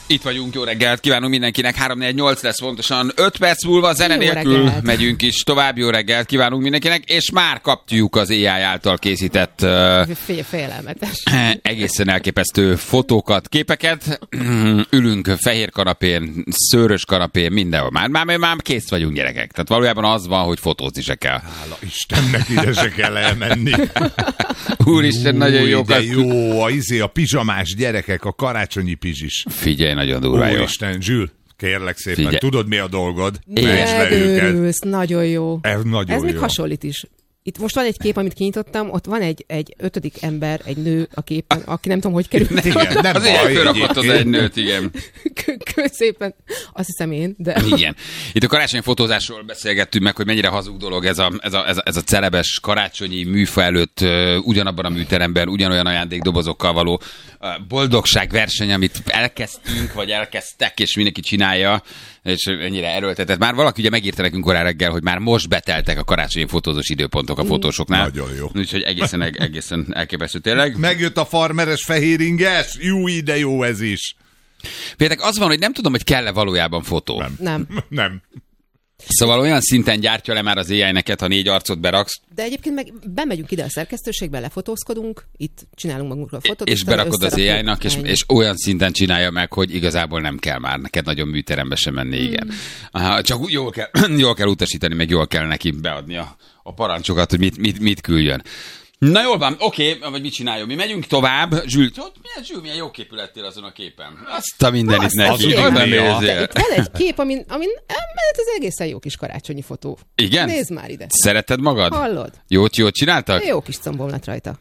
Itt vagyunk, jó reggelt kívánunk mindenkinek, 3-4-8 lesz pontosan, 5 perc múlva zene nélkül megyünk is tovább, jó reggelt kívánunk mindenkinek, és már kapjuk az AI által készített félelmetes. Egészen elképesztő fotókat, képeket, ülünk fehér kanapén, szőrös kanapén, mindenhol, már kész vagyunk gyerekek, tehát valójában az van, hogy fotózni se kell. Hála Istennek, ide se kell elmenni. Úristen, nagyon jókat. Jó, a pizsamás gyerekek, a karácsonyi pizsis. Figyelj, nagyon durva jó. Úristen, Zsül, kérlek szépen, figyelj. Tudod mi a dolgod? Megőrülsz, nagyon jó. Ez nagyon jó. még hasonlít is. Itt most van egy kép, amit kinyitottam, ott van egy 5. ember, egy nő a képen, aki nem tudom, hogy került. Igen, nem azért baj. fölrakott az egy nőt, igen. Szépen, azt hiszem én, de... Igen. Itt a karácsonyi fotózásról beszélgettünk meg, hogy mennyire hazug dolog ez a celebes karácsonyi műfa előtt ugyanabban a műteremben, ugyanolyan ajándékdobozokkal való boldogságverseny, amit elkezdtünk, vagy elkezdtek, és mindenki csinálja, és ennyire erőltetett. Már valaki ugye megírta nekünk korán reggel, hogy már most beteltek a karácsonyi fotózós időpontok a fotósoknál. Nagyon jó. Úgyhogy egészen elképesztő tényleg. Megjött a farmeres fehéringes, jó ide jó ez is. Például az van, hogy nem tudom, hogy kell-e valójában fotó. Nem. Szóval olyan szinten gyártja le már az AI neked, ha 4 arcot beraksz. De egyébként meg bemegyünk ide a szerkesztőségbe, lefotózkodunk, itt csinálunk magunkról fotót. És berakod az AI-nak, és olyan szinten csinálja meg, hogy igazából nem kell már neked nagyon műterembe sem menni, igen. Csak jól kell utasítani, meg jól kell neki beadni a parancsokat, hogy mit küldjön. Na jól van, oké, vagy mit csináljon? Mi megyünk tovább. Zsül, milyen jó képű lettél azon a képen. Azt a mindenit neki. Itt van egy kép, amin ez egészen jó kis karácsonyi fotó. Igen? Nézd már ide. Szereted magad? Hallod? Jót csináltak? Jó kis combom lett rajta.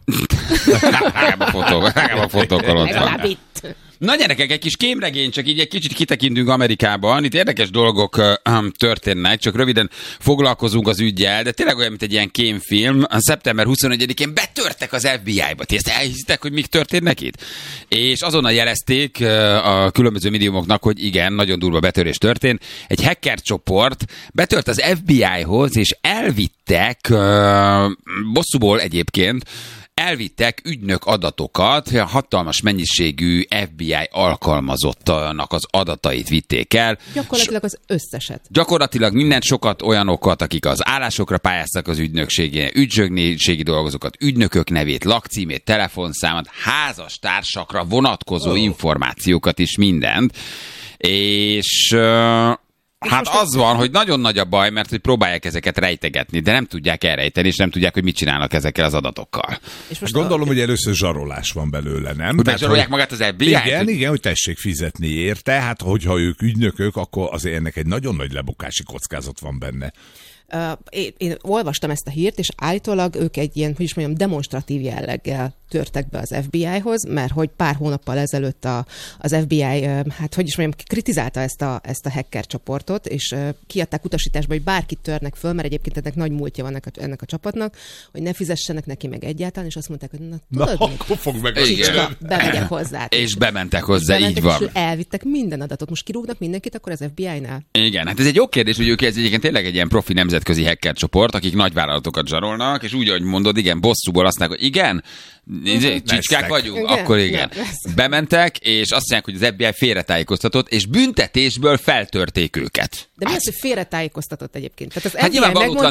Hágám a fotókkal ott van. Legalább itt. Na gyerekek, egy kis kémregény, csak így egy kicsit kitekintünk Amerikában. Itt érdekes dolgok történnek, csak röviden foglalkozunk az üggyel, de tényleg olyan, mint egy ilyen kémfilm. A szeptember 21-én betörtek az FBI-ba. Ti ezt elhiszitek, hogy mik történnek itt? És azonnal jelezték a különböző médiumoknak, hogy igen, nagyon durva betörés történt. Egy hacker csoport betört az FBI-hoz, és elvittek, bosszúból egyébként, elvittek ügynök adatokat, hatalmas mennyiségű FBI alkalmazottának az adatait vitték el. Gyakorlatilag az összeset. Gyakorlatilag mindent, sokat olyanokat, akik az állásokra pályáztak az ügynökségi dolgozókat, ügynökök nevét, lakcímét, telefonszámot, házastársakra vonatkozó információkat is, mindent. És... Hát az van, hogy nagyon nagy a baj, mert hogy próbálják ezeket rejtegetni, de nem tudják elrejteni, és nem tudják, hogy mit csinálnak ezekkel az adatokkal. És most gondolom, hogy először zsarolás van belőle, nem? Hogy zsarolják magát az FBI? Igen, hogy tessék fizetni érte, hát hogyha ők ügynökök, akkor azért ennek egy nagyon nagy lebukási kockázat van benne. Én olvastam ezt a hírt, és állítólag ők egy ilyen, hogy is mondjam, demonstratív jelleggel törtek be az FBI-hoz, mert hogy pár hónappal ezelőtt az FBI, hát hogy is mondjam, kritizálta ezt a hacker csoportot, és kiadták utasításba, hogy bárkit törnek föl, mert egyébként ennek nagy múltja van ennek a csapatnak, hogy ne fizessenek neki meg egyáltalán, és azt mondták, hogy tudod, akkor fog meg bemegyek hozzá. És bementek hozzá, így van. És elvittek minden adatot. Most kirúgnak mindenkit, akkor az FBI-nál. Igen, hát ez egy jó kérdés, hogy ők ez egyébként tényleg egy ilyen profi nemzetközi hacker csoport, akik nagyvállalatokat zsarolnak, és úgy, ahogy mondod, igen, bosszúból azt mondják, hogy igen, csicskák vagyunk, igen, akkor igen. Bementek, és azt mondják, hogy az FBI félretájékoztatott, és büntetésből feltörték őket. De mi az, hogy félretájékoztatott egyébként? Tehát az hát nyilván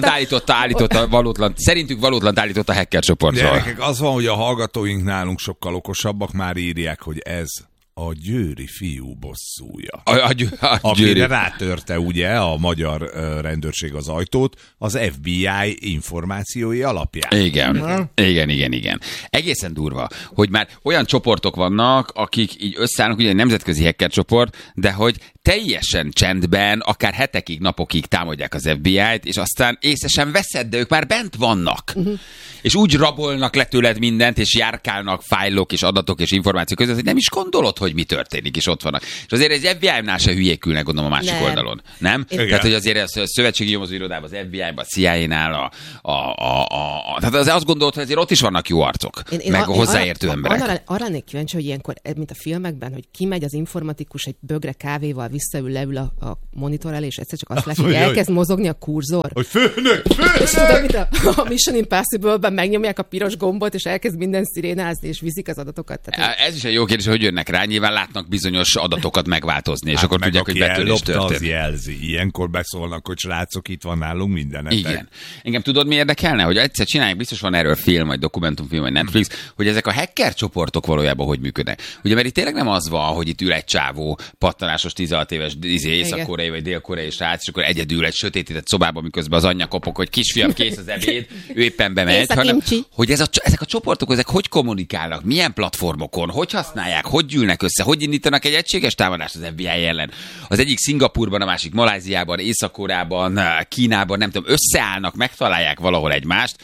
szerintük valótlan állított a hacker csoportról. Gyerekek, az van, hogy a hallgatóink nálunk sokkal okosabbak, már írják, hogy ez a győri fiú bosszúja. Amire rátörte ugye a magyar rendőrség az ajtót az FBI információi alapján. Igen. Egészen durva, hogy már olyan csoportok vannak, akik így összeállnak, ugye egy nemzetközi hacker csoport, de hogy teljesen csendben, akár hetekig, napokig támadják az FBI-t, és aztán észre sem veszed, de ők már bent vannak. És úgy rabolnak le tőled mindent, és járkálnak fájlok, és adatok, és információk között, hogy nem is gondolod, hogy mi történik, és ott vannak. És azért egy FBI-nál se hülyékülnek, gondolom, a másik oldalon. Nem? Tehát, hogy azért a szövetségi nyomozóirodában, az FBI-ban, a CIA-nál, tehát azért azt gondolod, hogy azért ott is vannak jó arcok, meg hozzáértő emberek. Arra lennék kíváncsi, hogy ilyenkor, mint a filmekben, hogy kimegy az informatikus egy bögre kávéval visszaül, leül a monitor elé, és egyszer csak azt látja, hogy elkezd mozogni a kurzor. Hogy főnök! És tudod, mint a Mission Impossible-ben megnyomják a piros gombot, és elkezd minden szirénázni, és viszik az adatokat. Tehát, ez is egy jó kérdés, hogy jönnek rá, nyilván látnak bizonyos adatokat megváltozni, és akkor tudják, hogy betörés történt. Az jelzi. Ilyenkor beszólnak, hogy srácok, itt van nálunk mindenetek. Igen. Engem tudod, mi érdekelne? Hogy egyszer csinálják, biztos van erről film, vagy dokumentumfilm, vagy Netflix, hogy ezek a hacker csoportok valójában hogy működnek. Ugye, mert itt tényleg nem az van, hogy itt ül egy csávó, pattanásos 16 éves észak-koreai vagy dél-koreai srác, és akkor egyedül egy sötétített szobában, miközben az anyja kopog, hogy kisfiam, kész az ebéd, ő éppen bemegy, hanem hogy ezek a csoportok, ezek hogy kommunikálnak, milyen platformokon, hogy használják, hogy gyűlnek össze, hogy indítanak egy egységes támadást az FBI ellen. Az egyik Szingapurban, a másik Maláziában, Észak-Koreában, Kínában, nem tudom, összeállnak, megtalálják valahol egymást.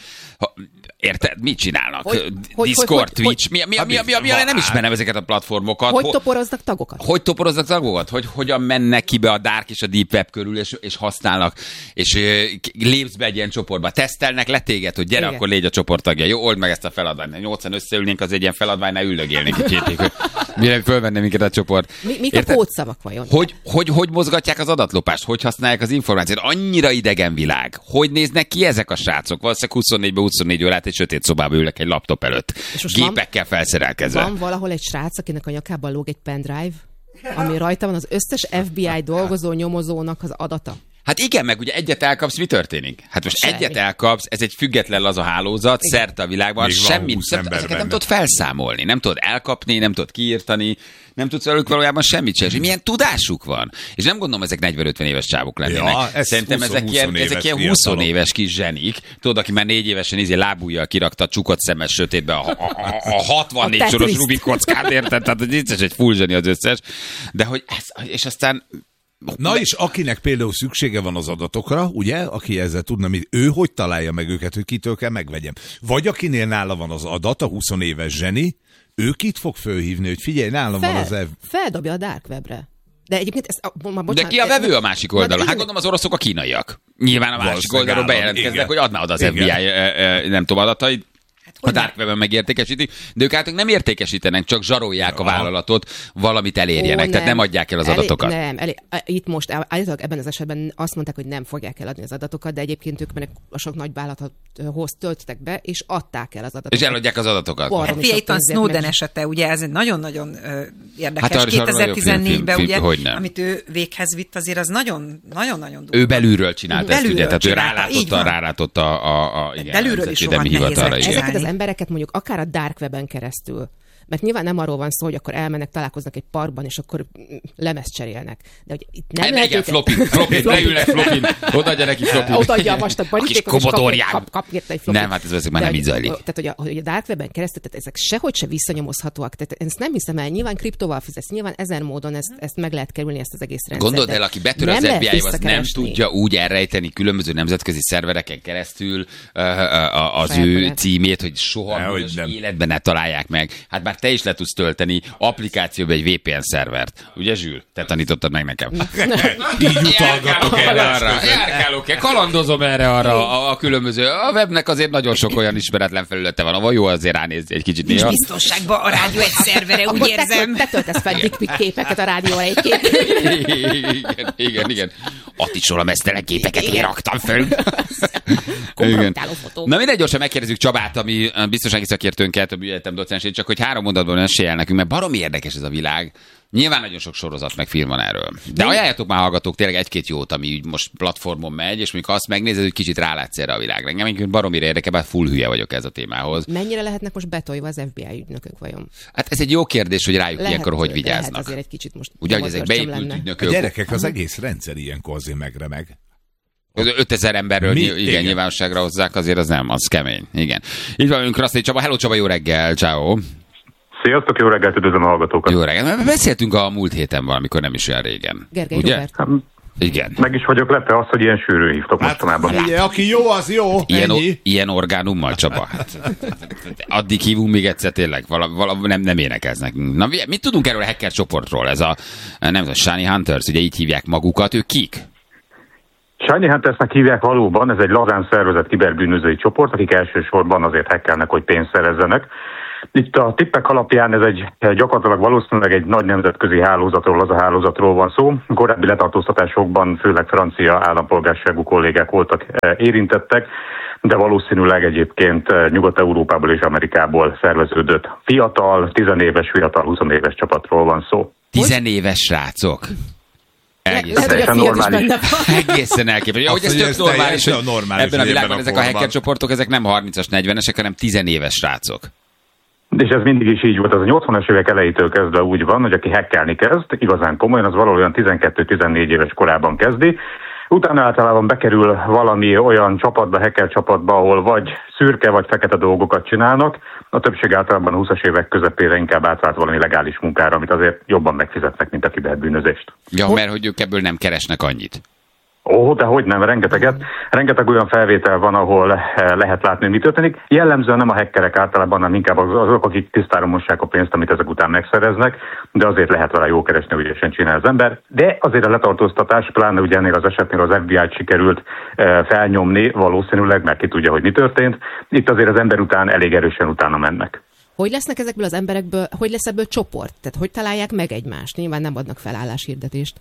Érted? Mit csinálnak? Discord, Twitch? Mi nem ismerem ezeket a platformokat. Hogy toporoznak tagokat? Hogy toporoznak tagokat? Hogy hogyan mennek ki be a dark és a deep web körül, és használnak, és lépsz be egy ilyen csoportba. Tesztelnek le téged, hogy gyere, akkor légy a csoport tagja. Jó, old meg ezt a feladványt. 80 összeülnénk, az egy ilyen feladványnál üldögélnénk egy két év. Mire fölvenne minket a csoport. Mik a kódszavak vajon? Hogy mozgatják az adatlopást? Hogy használják az információt? Annyira idegen világ. Hogy néznek ki ezek a srácok? Valószínűleg 24 órát egy sötét szobába ülnek egy laptop előtt. Gépekkel felszerelkezve. Van valahol egy srác, akinek a nyakában lóg egy pendrive, ami rajta van az összes FBI dolgozó nyomozónak az adata. Hát igen, meg ugye egyet elkapsz, mi történik? Hát most egyet elkapsz, ez egy független laza hálózat, szerte a világban, ezeket nem tudod felszámolni, nem tudod elkapni, nem tudod kiírtani, nem tudsz velük valójában semmit sem. És milyen tudásuk van. És nem gondolom, ezek 40-50 éves csávok lennének. Ja, szerintem ezek ilyen 20 éves kis zsenik. Tudod, aki már 4 évesen lábujjal kirakta csukott szemes sötétbe a 64 soros Rubik kockát, érted? Tehát egy full zseni az összes. De hogy ez, és aztán na és akinek például szüksége van az adatokra, ugye, aki ezzel tudna, ő hogy találja meg őket, hogy kitől kell megvegyem. Vagy akinél nála van az adat, a 20 éves zseni, ő kit fog fölhívni, hogy figyelj, nálam van az feldobja a dark webre. De egyébként de ki a vevő a másik oldalon? Hát gondolom az oroszok a kínaiak. Nyilván a másik oldalon bejelentkeznek, hogy adná oda az FBI, nem tudom, adatait. A dark webben megértékesítik, de ők általában nem értékesítenek, csak zsarolják a vállalatot, valamit elérjenek, tehát nem adják el az adatokat. Itt most állítólag ebben az esetben azt mondták, hogy nem fogják eladni az adatokat, de egyébként ők a sok nagy vállalathoz töltöttek be, és adták el az adatokat. És eladják az adatokat. Itt van Snowden esete, ugye ez egy nagyon-nagyon érdekes. Hát 2014-ben, ugye, amit ő véghez vitt, azért az nagyon-nagyon ő belülről csinálta ezt, ugye, tehát ő rálátott a belülről is rohadt nehéz embereket mondjuk akár a dark weben keresztül, mert nyilván nem arról van szó, hogy akkor elmennek, találkoznak egy parkban, és akkor lemezt cserélnek. De hogy itt nem lehet őket... Flopin, leülnek Flopin, odaadja neki Flopin. Odaadja a vastag borítékot, és kap érte egy Flopin. Nem, hát ez már nem így zajlik. Tehát, hogy a dark weben keresztül, tehát ezek sehogy se visszanyomozhatóak. Tehát ezt nem hiszem el, nyilván kriptóval fizetsz, nyilván 1000 módon ezt meg lehet kerülni, ezt az egész rendszert. Gondold el, aki betör az FBI-hoz, nem tudja úgy elrejteni különböző nemzetközi szervereken keresztül az ő címét, hogy soha életben ne találják meg. Hát bár te is le tudsz tölteni applikációba egy VPN szervert. Ugye, Zsül? Te tanítottad meg nekem. Így utalgatok erre arra. Kalandozom erre arra a különböző. A webnek azért nagyon sok olyan ismeretlen felülete van, ahol jó azért ránézni egy kicsit néha. És biztonságban a rádió egy szervere, úgy érzem. Te töltesz fel dickpic képeket a rádióra egyébként. Igen. Atticsról a mesztelen képeket én raktam föl. Na mindegy, gyorsan megkérdezzük Csabát, ami biztonsági szakértőnket, a bűnegyetem docensét, csak hogy 3 mondatban mesélj nekünk, mert baromi érdekes ez a világ. Nyilván nagyon sok sorozat meg film van erről. De ajánljatok már, hallgatók, tényleg 1-2 jót, ami most platformon megy, és mikor azt megnézed, hogy kicsit rálátsz erre a világra. Engem baromira érdekel, bár full hülye vagyok ez a témához. Mennyire lehetnek most betolva az FBI ügynökök vajon? Hát ez egy jó kérdés, hogy rájuk ilyenkor hogy vigyáznak. Lehet azért egy kicsit most. Ugye, hogy ezek beépült ügynökök. A gyerekek, az egész rendszer ilyenkor azért megremeg. 5000 emberről igen, nyilvánosságra hozzák, azért az nem, az kemény. Igen. Így van, Krasztai Csaba. Hello Csaba, jó reggel, ciao. Sziasztok, jó reggelt, üdvözlöm a hallgatókat. Jó reggel. Beszéltünk a múlt héten valamikor, nem is olyan régen. Gergely Robert. Igen. Meg is vagyok lepve azt, hogy ilyen sűrűn hívtok mostanában. Aki jó, az jó. Ilyen orgánummal, Csaba. Addig hívunk még egyszer tényleg, nem énekelsz nekünk. Na, mit tudunk erről a hacker csoportról? Ez a, nem tudom, Shiny Hunters, ugye így hívják magukat, ők kik? Shiny Huntersnek hívják valóban, ez egy lazán szervezett kiberbűnözői csoport, akik elsősorban azért hackelnek, hogy pénzt szerezzenek. Itt a tippek alapján ez gyakorlatilag valószínűleg egy nagy nemzetközi hálózatról, az a hálózatról van szó. Korábbi letartóztatásokban főleg francia állampolgárságú kollégák voltak érintettek, de valószínűleg egyébként Nyugat-Európából és Amerikából szerveződött fiatal, 10 éves, fiatal, 20 éves csapatról van szó. 10 éves srácok? Egészen elképesztő. Ahogy ez tök normális, hogy ebben a világban ezek a hacker csoportok, ezek nem 30-as, 40-esek, hanem 10 éves srácok. És ez mindig is így volt. Az a 80-as évek elejétől kezdve úgy van, hogy aki hackelni kezd, igazán komolyan, az valójában 12-14 éves korában kezdi. Utána általában bekerül valami olyan csapatba, hacker csapatba, ahol vagy szürke, vagy fekete dolgokat csinálnak. A többség általában a 20-as évek közepére inkább átvált valami legális munkára, amit azért jobban megfizetnek, mint a kiberbűnözést. Ja, mert hogy ők ebből nem keresnek annyit. De hogy nem, rengeteg olyan felvétel van, ahol lehet látni, mi történik. Jellemzően nem a hackerek általában, hanem inkább azok, akik tisztára mossák a pénzt, amit ezek után megszereznek, de azért lehet vele jó keresni, ügyesen csinál az ember. De azért a letartóztatás, pláne ugye ennél az esetnél az FBI-t sikerült felnyomni valószínűleg, mert ki tudja, hogy mi történt. Itt azért az ember után elég erősen utána mennek. Hogy lesznek ezekből az emberekből, hogy lesz ebből csoport? Tehát hogy találják meg egymást? Nyilván nem adnak felálláshirdetést.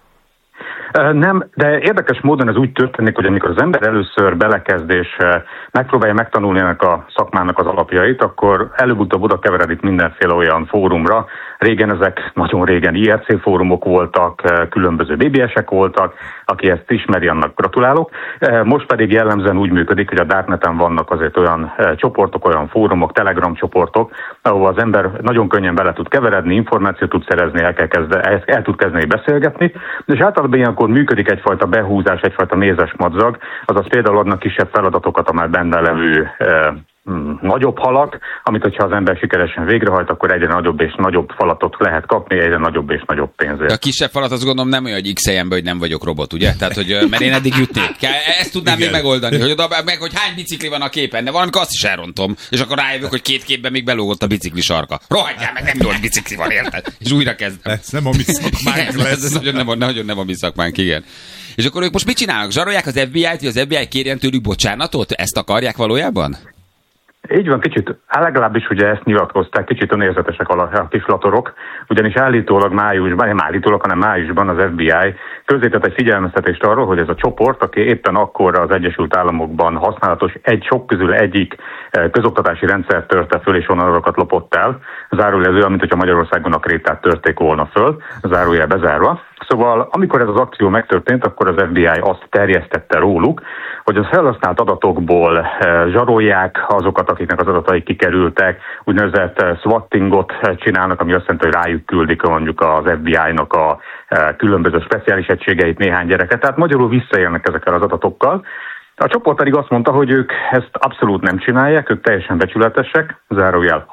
Nem, de érdekes módon ez úgy történik, hogy amikor az ember először belekezd és megpróbálja megtanulni ennek a szakmának az alapjait, akkor előbb-utóbb oda keveredik mindenféle olyan fórumra. Régen ezek nagyon régen IRC fórumok voltak, különböző BBS-ek voltak, aki ezt ismeri, annak gratulálok. Most pedig jellemzően úgy működik, hogy a Darkneten vannak azért olyan csoportok, olyan fórumok, Telegram csoportok, ahol az ember nagyon könnyen bele tud keveredni, információt tud szerezni, el tud kezdeni beszélgetni, és általában ilyenkor működik egyfajta behúzás, egyfajta mézes madzag, azaz például adnak kisebb feladatokat a már benne levő nagyobb halak, amit hogyha az ember sikeresen végrehajt, akkor egyre nagyobb és nagyobb falatot lehet kapni, egyre nagyobb és nagyobb pénzért. De a kisebb falat azt gondolom nem olyan, hogy X-eljen be, hogy nem vagyok robot, ugye? Tehát, hogy mert én eddig jutnék. Ezt tudnám még megoldani, hogy oda meg, hogy hány bicikli van a képen, de valamikor azt is elrontom, és akkor rájövök, hogy 2 képben még belógott a bicikli sarka. Rohadjál meg, nem 8 bicikli van, érted? És újra kezdem. Ez nem a mi szakmánk lesz. Ez nagyon nem a mi szakmánk, igen. És akkor ők most mit csinálnak? Zsarolják az FBI-t, hogy az FBI kérjen tőlük bocsánatot? Ezt akarják valójában? Így van, kicsit, legalábbis ugye ezt nyilatkozták, kicsit önérzetesek a kislatorok, ugyanis állítólag májusban az FBI közzétett egy figyelmeztetést arról, hogy ez a csoport, aki éppen akkor az Egyesült Államokban használatos sok közül egyik közoktatási rendszert törte föl, és onnan azokat lopott el. Zárójelző, mint hogyha Magyarországon a krétát törték volna föl, zárójel bezárva. Szóval amikor ez az akció megtörtént, akkor az FBI azt terjesztette róluk, hogy az felhasznált adatokból zsarolják azokat, akiknek az adatai kikerültek, úgynevezett swattingot csinálnak, ami azt jelenti, hogy rájuk küldik mondjuk az FBI-nak a különböző speciális egységeit, néhány gyereket. Tehát magyarul visszaélnek ezekkel az adatokkal. A csoport pedig azt mondta, hogy ők ezt abszolút nem csinálják, ők teljesen becsületesek, zárójel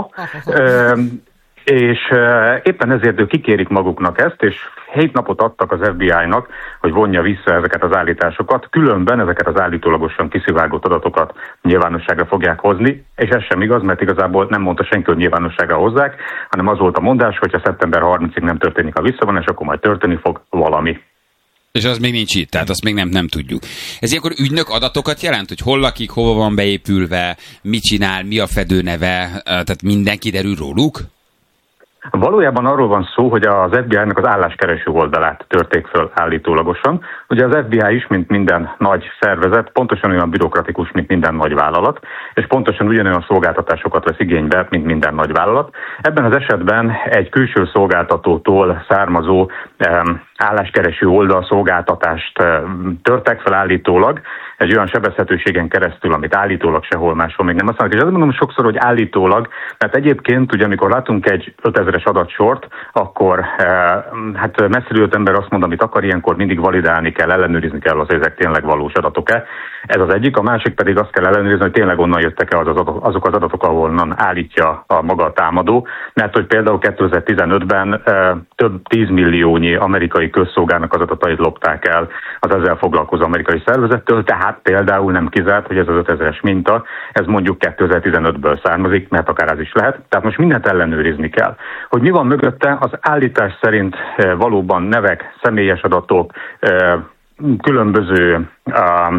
és éppen ezért ők kikérik maguknak ezt, és 7 napot adtak az FBI-nak, hogy vonja vissza ezeket az állításokat, különben ezeket az állítólagosan kiszivárgott adatokat nyilvánosságra fogják hozni, és ez sem igaz, mert igazából nem mondta senki, hogy nyilvánosságra hozzák, hanem az volt a mondás, hogy ha szeptember 30-ig nem történik a visszavonás, akkor majd történni fog valami. És az még nincs itt, tehát azt még nem tudjuk. Ez ilyenkor ügynök adatokat jelent, hogy hol lakik, hova van beépülve, mit csinál, mi a fedőneve, tehát minden kiderül róluk? Valójában arról van szó, hogy az FBI-nak az álláskereső oldalát törték föl állítólagosan. Ugye az FBI is, mint minden nagy szervezet, pontosan olyan bürokratikus, mint minden nagy vállalat, és pontosan ugyanolyan szolgáltatásokat vesz igénybe, mint minden nagy vállalat. Ebben az esetben egy külső szolgáltatótól származó álláskereső oldal szolgáltatást törtek fel állítólag, egy olyan sebezhetőségen keresztül, amit állítólag sehol máshol még nem használnak. És azt mondom sokszor, hogy állítólag, mert egyébként, ugye amikor látunk egy 5000-es adatsort, akkor hát messziről jött ember azt mond, amit akar, ilyenkor mindig validálni kell, ellenőrizni kell, hogy ezek tényleg valós adatok-e. Ez az egyik, a másik pedig azt kell ellenőrizni, hogy tényleg onnan jöttek-e azok az adatok, ahonnan állítja a maga a támadó, mert hogy például 2015-ben több 10 milliónyi amerikai közszolgálnak az adatait lopták el az ezzel foglalkozó amerikai szervezettől, tehát például nem kizárt, hogy ez az 5000-es minta, ez mondjuk 2015-ből származik, mert akár ez is lehet. Tehát most mindent ellenőrizni kell. Hogy mi van mögötte, az állítás szerint valóban nevek, személyes adatok, különböző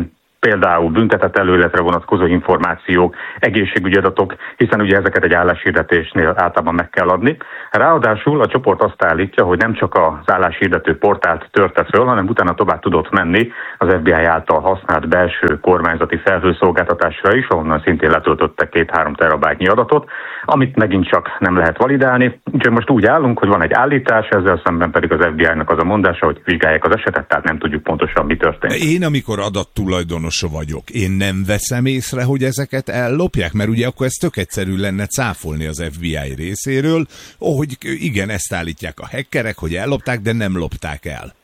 például büntetett előéletre vonatkozó információk, egészségügyi adatok, hiszen ugye ezeket egy álláshirdetésnél általában meg kell adni. Ráadásul a csoport azt állítja, hogy nem csak az álláshirdető portált törte föl, hanem utána tovább tudott menni az FBI által használt belső kormányzati felhőszolgáltatásra is, ahonnan szintén letöltöttek 2-3 terabájtnyi adatot, amit megint csak nem lehet validálni. Úgyhogy most úgy állunk, hogy van egy állítás, ezzel szemben pedig az FBI-nak az a mondása, hogy vizsgálják az esetet, tehát nem tudjuk pontosan, mi történt. Én, amikor adattulajdonosa vagyok, én nem veszem észre, hogy ezeket ellopják, mert ugye akkor ez tök egyszerű lenne cáfolni az FBI részéről, hogy igen, ezt állítják a hackerek, hogy ellopták, de nem lopták el.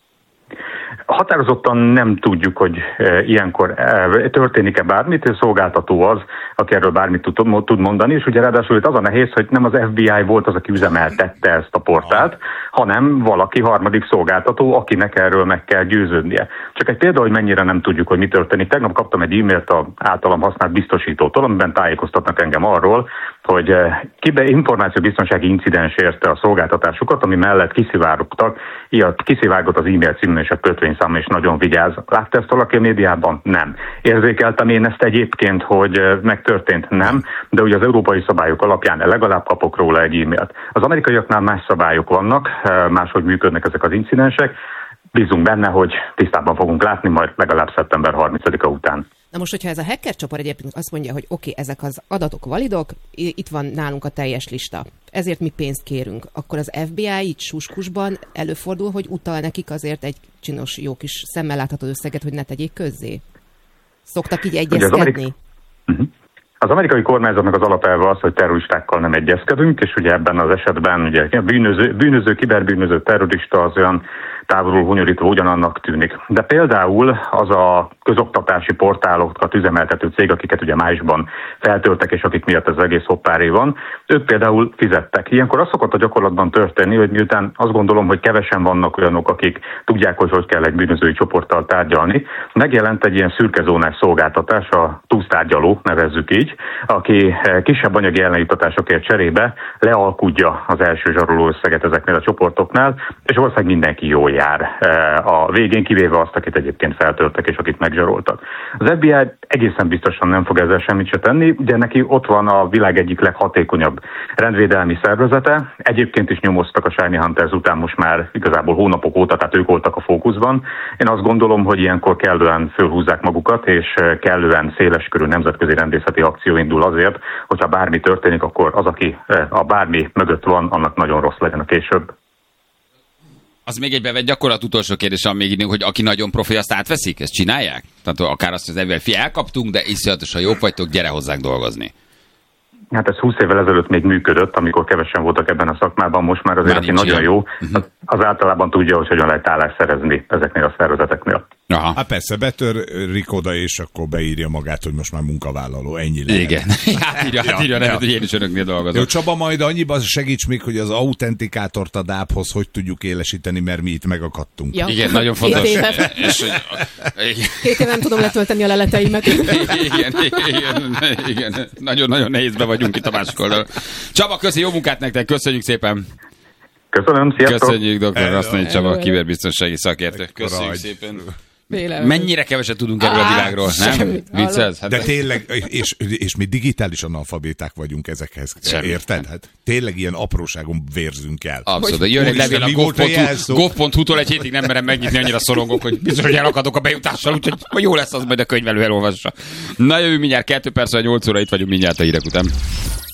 Határozottan nem tudjuk, hogy ilyenkor történik-e bármit, a szolgáltató az, aki erről bármit tud mondani, és ugye ráadásul itt az a nehéz, hogy nem az FBI volt az, aki üzemeltette ezt a portált, hanem valaki harmadik szolgáltató, akinek erről meg kell győződnie. Csak egy példa, hogy mennyire nem tudjuk, hogy mi történik. Tegnap kaptam egy e-mailt az általam használt biztosítótól, amiben tájékoztatnak engem arról, hogy információbiztonsági incidens érte a szolgáltatásukat, ami mellett kiszivárgott az e-mail című és a kötvényszám, és nagyon vigyáz. Látta ezt valaki a médiában? Nem. Érzékeltem én ezt egyébként, hogy megtörtént? Nem, de ugye az európai szabályok alapján legalább kapok róla egy e-mailt. Az amerikaiaknál más szabályok vannak, máshogy működnek ezek az incidensek. Bízunk benne, hogy tisztában fogunk látni majd legalább szeptember 30-a után. Na most, hogyha ez a hacker csoport egyébként azt mondja, hogy oké, ezek az adatok validok, itt van nálunk a teljes lista, ezért mi pénzt kérünk, akkor az FBI itt suskusban előfordul, hogy utal nekik azért egy csinos, jó kis szemmel látható összeget, hogy ne tegyék közzé? Szoktak így egyezkedni? Az amerikai kormányzatnak az alapelve az, hogy terroristákkal nem egyezkedünk, és ugye ebben az esetben ugye bűnöző, kiberbűnöző, terrorista az olyan távolról hunyorítva ugyanannak tűnik. De például az a közoktatási portálokat üzemeltető cég, akiket ugye májusban feltöltek, és akik miatt ez egész hoppáré van, ők például fizettek. Ilyenkor az szokott a gyakorlatban történni, hogy miután azt gondolom, hogy kevesen vannak olyanok, akik tudják, hogy kell egy bűnözői csoporttal tárgyalni, megjelent egy ilyen szürkezónás szolgáltatás, a túlsztárgyaló, nevezzük így, aki kisebb anyagi ellenjutatásokért cserébe lealkudja az első zsaroló összeget ezeknél a csoportoknál, és ország mindenki jól jár a végén, kivéve azt, akit egyébként feltörtek, és akit megzsaroltak. Az FBI egészen biztosan nem fog ezzel semmit se tenni, de neki ott van a világ egyik leghatékonyabb rendvédelmi szervezete. Egyébként is nyomoztak a Shiny Hunters után most már igazából hónapok óta, tehát ők voltak a fókuszban. Én azt gondolom, hogy ilyenkor kellően fölhúzzák magukat, és kellően széleskörű nemzetközi rendészeti akció indul azért, hogyha bármi történik, akkor az, aki a bármi mögött van, annak nagyon rossz legyen a később. Az még egy bevett gyakorlat utolsó kérdés, még idő, hogy aki nagyon profi, azt átveszik? Ezt csinálják? Tehát akár azt, hogy az FBI elkaptunk, de iszonyatosan jók vagytok, gyere hozzánk dolgozni. Hát ez 20 évvel ezelőtt még működött, amikor kevesen voltak ebben a szakmában, most már azért, aki nagyon jó, az általában tudja, hogy hogyan lehet állást szerezni ezeknél a szervezeteknél. Aha. Hát persze, betörik oda, és akkor beírja magát, hogy most már munkavállaló, ennyi lehet. Igen, írja nevet, hogy én is önöknél dolgozom. Jó, Csaba, majd annyiban segíts még, hogy az autentikátort a dábhoz hogy tudjuk élesíteni, mert mi itt megakadtunk. Ja. Igen, nagyon fontos. 7 éve nem tudom letölteni a leleteimet. Igen. Nagyon nehéz be vagyunk itt a másik oldalon. Csaba, köszi, jó munkát nektek, köszönjük szépen. Köszönöm, sziasztok. Köszönjük, dr. Rasznai Csaba, kiberbiztonsági szakértő. Köszönjük szépen. Mennyire keveset tudunk erről a világról, nem? Viccelsz? De tényleg, és mi digitális analfabéták vagyunk ezekhez, érted? Hát tényleg ilyen apróságon vérzünk el. Abszolút. Jön egy levél a gov.hu-tól, egy hétig nem merem megnyitni, annyira szorongok, hogy biztos, hogy elakadok a bejutással, úgyhogy jó lesz az, majd a könyvelő elolvassa. Na jövő mindjárt 2 perc, 8 óra, itt vagyunk mindjárt a hírek után.